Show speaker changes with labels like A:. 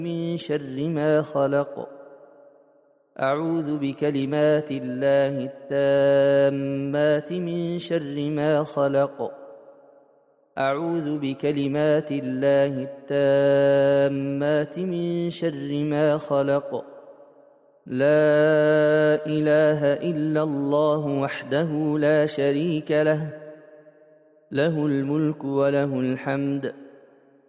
A: من شر ما خلق. أعوذ بكلمات الله التامات من شر ما خلق. أعوذ بكلمات الله التامات من شر ما خلق. لا إله إلا الله وحده لا شريك له، له الملك وله الحمد